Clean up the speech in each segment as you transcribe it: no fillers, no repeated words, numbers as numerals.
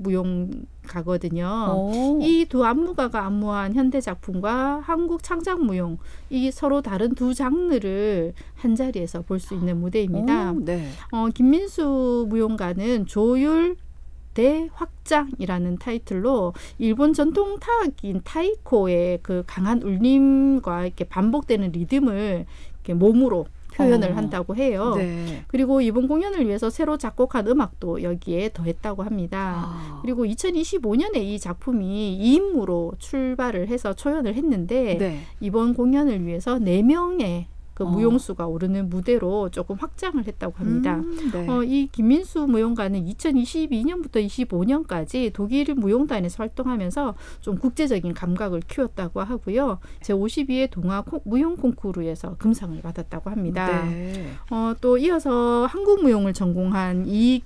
무용가거든요. 이 두 안무가가 안무한 현대 작품과 한국 창작무용, 이 서로 다른 두 장르를 한 자리에서 볼 수 있는 무대입니다. 네. 김민수 무용가는 조율 대확장이라는 타이틀로 일본 전통 타악인 타이코의 그 강한 울림과 이렇게 반복되는 리듬을 이렇게 몸으로 표현을 한다고 해요. 네. 그리고 이번 공연을 위해서 새로 작곡한 음악도 여기에 더했다고 합니다. 그리고 2025년에 이 작품이 2인무로 출발을 해서 초연을 했는데 네. 이번 공연을 위해서 4명의 그 무용수가 오르는 무대로 조금 확장을 했다고 합니다. 네. 이 김민수 무용가는 2022년부터 25년까지 독일 무용단에서 활동하면서 좀 국제적인 감각을 키웠다고 하고요. 제52회 동아 무용 콩쿠르에서 금상을 받았다고 합니다. 네. 또 이어서 한국 무용을 전공한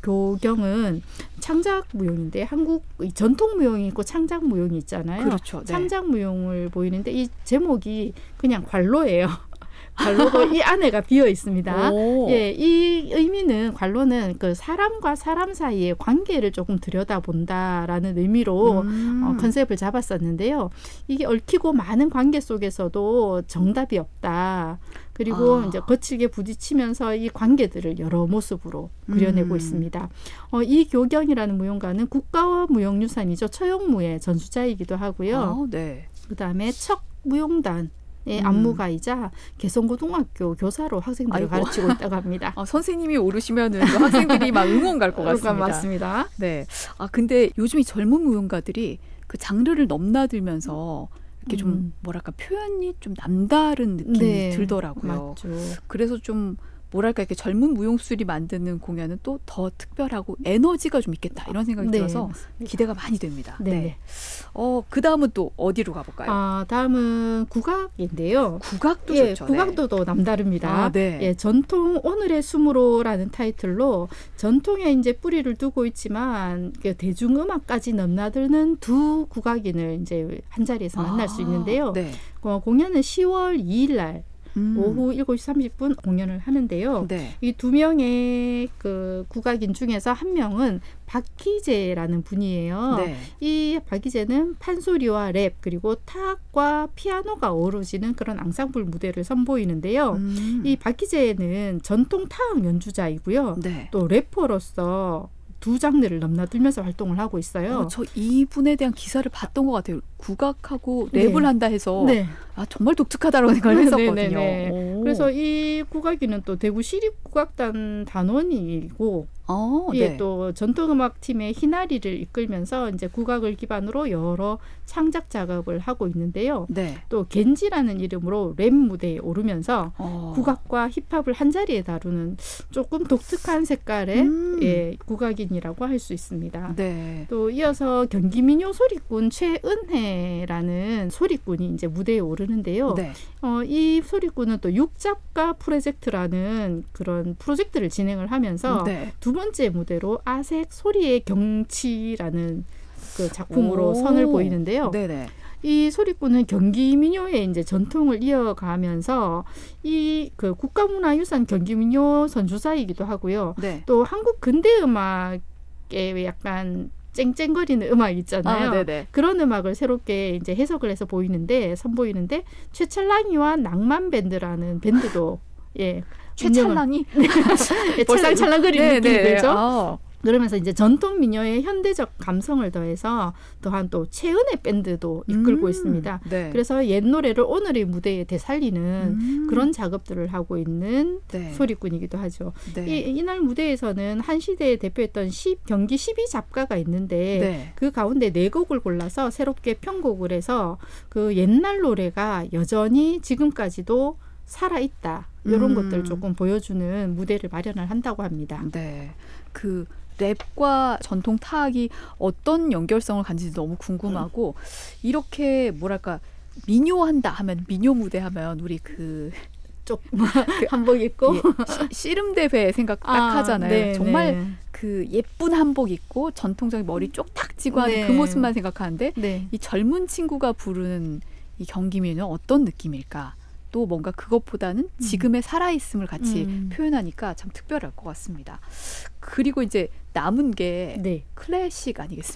이교경은 창작 무용인데 한국 전통 무용이 있고 창작 무용이 있잖아요. 그렇죠. 네. 창작 무용을 보이는데 이 제목이 그냥 관로예요. 관로고 이 안에가 비어 있습니다. 예, 이 의미는 관로는 그 사람과 사람 사이의 관계를 조금 들여다본다라는 의미로 컨셉을 잡았었는데요. 이게 얽히고 많은 관계 속에서도 정답이 없다. 그리고 이제 거칠게 부딪히면서 이 관계들을 여러 모습으로 그려내고 있습니다. 이 교경이라는 무용가는 국가무용유산이죠. 처용무의 전수자이기도 하고요. 네. 그다음에 척무용단 안무가이자 개성고등학교 교사로 학생들을 가르치고 있다고 합니다. 선생님이 오르시면은 학생들이 막 응원 갈 것 같습니다. 맞습니다. 네. 근데 요즘 이 젊은 무용가들이 그 장르를 넘나들면서 이렇게 좀 뭐랄까 표현이 좀 남다른 느낌이 들더라고요. 맞죠. 그래서 좀 뭐랄까 이렇게 젊은 무용수들이 만드는 공연은 또 더 특별하고 에너지가 좀 있겠다 이런 생각이 들어서 맞습니다. 기대가 많이 됩니다. 네. 그 다음은 또 어디로 가볼까요? 다음은 국악인데요. 국악도 좋죠. 국악도 또 남다릅니다. 네. 전통 오늘의 숨으로라는 타이틀로 전통에 이제 뿌리를 두고 있지만 대중음악까지 넘나드는 두 국악인을 이제 한 자리에서 만날 수 있는데요. 네. 공연은 10월 2일 날 오후 7시 30분 공연을 하는데요. 네. 이 두 명의 그 국악인 중에서 한 명은 박희재라는 분이에요. 네. 이 박희재는 판소리와 랩 그리고 타악과 피아노가 어우러지는 그런 앙상블 무대를 선보이는데요. 이 박희재는 전통 타악 연주자이고요. 네. 또 래퍼로서 두 장르를 넘나들면서 활동을 하고 있어요. 저 이분에 대한 기사를 봤던 것 같아요. 국악하고 랩을 한다 해서 정말 독특하다고 생각을 했었거든요. 그래서 이 국악인은 또 대구 시립국악단 단원이고 또 전통음악팀의 희나리를 이끌면서 이제 국악을 기반으로 여러 창작 작업을 하고 있는데요. 네. 또 겐지라는 이름으로 랩 무대에 오르면서 국악과 힙합을 한 자리에 다루는 조금 독특한 색깔의 국악인이라고 할 수 있습니다. 네. 또 이어서 경기민요 소리꾼 최은혜라는 소리꾼이 이제 무대에 오르는데요. 네. 이 소리꾼은 또 육잡가 프로젝트라는 그런 프로젝트를 진행을 하면서 두 번째 무대로 아색 소리의 경치라는 그 작품으로 선을 보이는데요. 네네. 이 소리꾼은 경기민요의 이제 전통을 이어가면서 이 그 국가문화유산 경기민요 선주사이기도 하고요. 네. 또 한국 근대음악의 약간 쨍쨍거리는 음악 있잖아요. 그런 음악을 새롭게 이제 해석을 해서 선보이는데 최철랑이와 낭만 밴드라는 밴드도 최철랑이 찰랑찰랑거리는 느낌이 들죠. 그러면서 이제 전통 민요의 현대적 감성을 더해서 더한 또 최은혜 밴드도 이끌고 있습니다. 네. 그래서 옛 노래를 오늘의 무대에 되살리는 그런 작업들을 하고 있는 소리꾼이기도 하죠. 이날 무대에서는 한 시대에 대표했던 경기 12잡가가 있는데 그 가운데 4곡을 골라서 새롭게 편곡을 해서 그 옛날 노래가 여전히 지금까지도 살아있다. 이런 것들 조금 보여주는 무대를 마련을 한다고 합니다. 네. 그 랩과 전통 타악이 어떤 연결성을 가진지 너무 궁금하고 이렇게 뭐랄까 민요한다 하면 민요 무대 하면 우리 한복 입고 씨름대회 생각 딱 하잖아요. 정말 그 예쁜 한복 입고 전통적인 머리 쪽탁 쥐고 하는 그 모습만 생각하는데 이 젊은 친구가 부르는 이 경기민요는 어떤 느낌일까? 또 뭔가 그것보다는 지금의 살아있음을 같이 표현하니까 참 특별할 것 같습니다. 그리고 이제 남은 게 클래식 아니겠습니까?